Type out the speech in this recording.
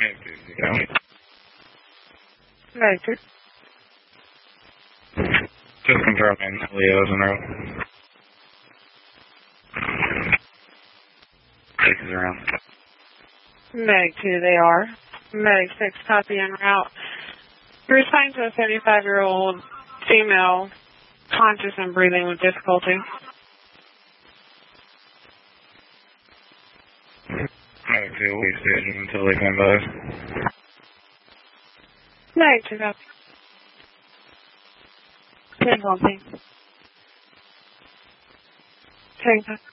Vector. Just confirming Leo's en route. Cases around. Meg 2, they are. Meg 6, copy en route. You're assigned to a 75-year-old female, conscious and breathing with difficulty. Meg 2, we station until they come by. Meg 2, copy. 10 1 thing. 10